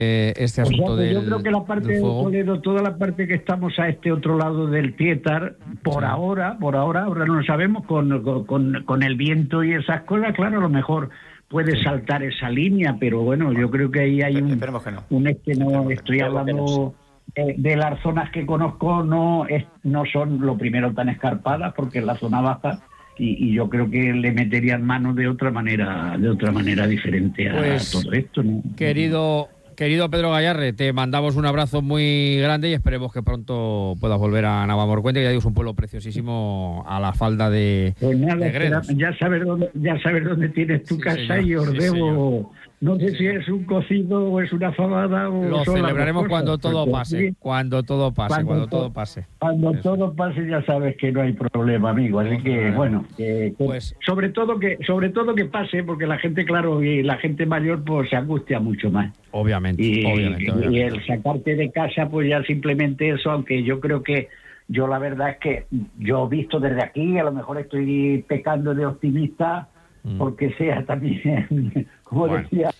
este asunto del yo creo que la parte de Toledo, toda la parte que estamos a este otro lado del Tietar, por ahora no lo sabemos, con el viento y esas cosas, claro, a lo mejor puede saltar esa línea, pero bueno, yo creo que ahí hay estoy hablando de las zonas que conozco, no son lo primero tan escarpadas, porque es la zona baja, y yo creo que le meterían mano de otra manera diferente a todo esto, ¿no? Querido Pedro Gayarre, te mandamos un abrazo muy grande y esperemos que pronto puedas volver a Navalmoruente, que ya digo, es un pueblo preciosísimo a la falda de Gredos. Ya sabes dónde tienes tu casa, señor. Y os debo, no sé si es un cocido o es una fabada o lo celebraremos cuando todo pase, cuando todo pase. Cuando todo pase ya sabes que no hay problema, amigo, así que bueno, pues sobre todo que pase, porque la gente, claro, y la gente mayor pues se angustia mucho más. Obviamente. Y el sacarte de casa, pues ya simplemente eso, aunque yo creo que yo la verdad es que yo visto desde aquí, a lo mejor estoy pecando de optimista, porque sea también, como decía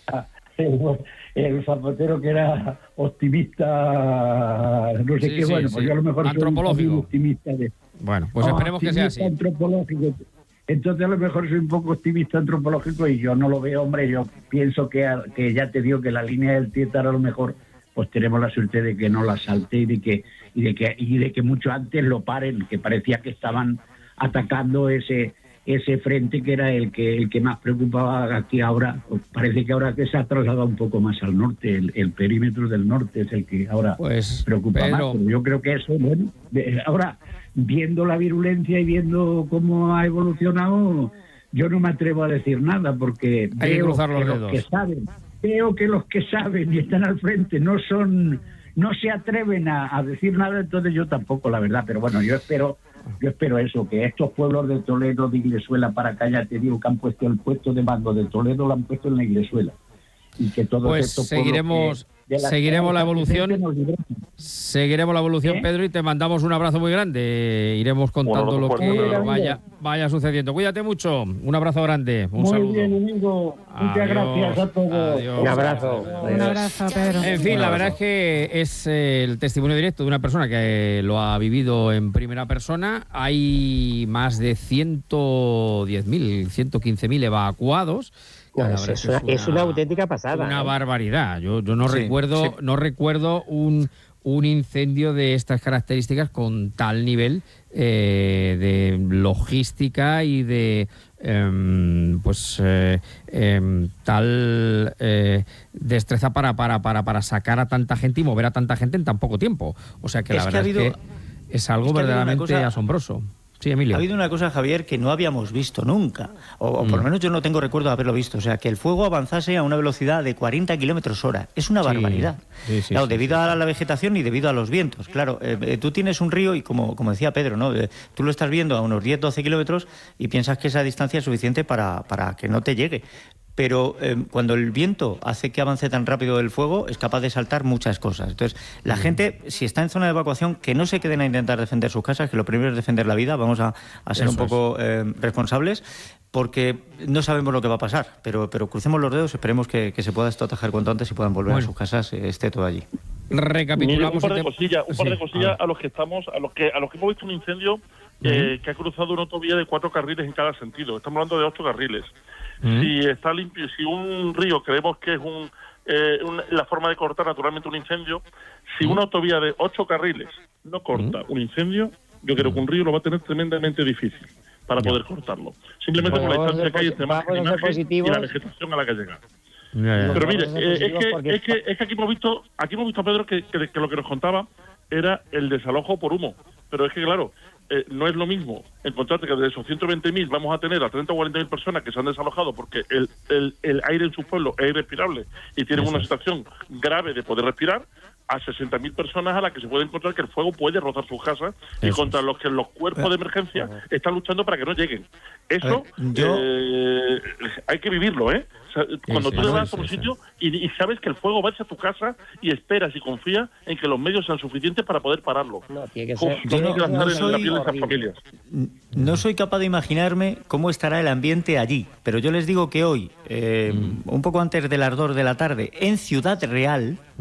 el zapatero, que era optimista, no sé qué, bueno, pues yo a lo mejor antropológico. Soy optimista bueno, pues esperemos que sea así. Antropológico. Entonces a lo mejor soy un poco optimista antropológico y yo no lo veo, hombre. Yo pienso que ya te digo que la línea del Tietar a lo mejor pues tenemos la suerte de que no la salte y de que mucho antes lo paren, que parecía que estaban atacando ese frente que era el que más preocupaba aquí. Ahora pues parece que ahora que se ha trasladado un poco más al norte, el perímetro del norte es el que ahora preocupa más. Pero yo creo que eso, bueno, ahora viendo la virulencia y viendo cómo ha evolucionado, yo no me atrevo a decir nada, porque hay que cruzar los dedos. Veo que los que saben y están al frente no se atreven a decir nada, entonces yo tampoco, la verdad. Pero bueno, yo espero eso, que estos pueblos de Toledo, de Iglesuela para acá, ya te digo, que han puesto el puesto de mando de Toledo, lo han puesto en la Iglesuela, y que todos estos seguiremos la evolución, Pedro, y te mandamos un abrazo muy grande. Iremos contando lo que vaya sucediendo. Cuídate mucho, un abrazo grande, un saludo. Muy bien, amigo, muchas gracias a todos. Adiós. Un abrazo, Pedro. En fin, la verdad es que es el testimonio directo de una persona que lo ha vivido en primera persona. Hay más de 110.000, 115.000 evacuados. Pues es una auténtica pasada. Una barbaridad. Yo no recuerdo un incendio de estas características con tal nivel de logística y de tal destreza para sacar a tanta gente y mover a tanta gente en tan poco tiempo. O sea que la verdad es que es algo verdaderamente asombroso. Sí, Emilio. Ha habido una cosa, Javier, que no habíamos visto nunca, o por lo menos yo no tengo recuerdo de haberlo visto, o sea, que el fuego avanzase a una velocidad de 40 kilómetros hora. Es una barbaridad. Claro, debido a la vegetación y debido a los vientos. Claro, tú tienes un río y como decía Pedro, ¿no? Tú lo estás viendo a unos 10-12 kilómetros y piensas que esa distancia es suficiente para que no te llegue. Pero cuando el viento hace que avance tan rápido el fuego, es capaz de saltar muchas cosas. Entonces, la gente, si está en zona de evacuación, que no se queden a intentar defender sus casas, que lo primero es defender la vida. Vamos a ser un poco responsables, porque no sabemos lo que va a pasar. Pero crucemos los dedos, esperemos que se pueda esto atajar cuanto antes y puedan volver a sus casas, esté todo allí. Recapitulamos un par de cosillas a los que hemos visto un incendio que ha cruzado una autovía de 4 carriles en cada sentido. Estamos hablando de 8 carriles. Si está limpio, si un río creemos que es la forma de cortar naturalmente un incendio, si una autovía de 8 carriles no corta un incendio, yo creo que un río lo va a tener tremendamente difícil para poder cortarlo. Simplemente por la distancia que hay entre más y la vegetación a la que llega. Pero mire, es que aquí hemos visto, Pedro, que lo que nos contaba era el desalojo por humo. Pero es que, claro, no es lo mismo encontrarte que de esos 120.000 vamos a tener a 30 o 40.000 personas que se han desalojado porque el aire en su pueblo es irrespirable y tienen una situación grave de poder respirar, a 60.000 personas a las que se puede encontrar que el fuego puede rozar sus casas y contra los que los cuerpos de emergencia están luchando para que no lleguen. Eso hay que vivirlo, ¿eh? O sea, cuando tú te vas a un sitio y sabes que el fuego va hacia tu casa y esperas y confías en que los medios sean suficientes para poder pararlo. No, tiene que ser, no soy capaz de imaginarme cómo estará el ambiente allí, pero yo les digo que hoy, un poco antes de las 2 de la tarde, en Ciudad Real,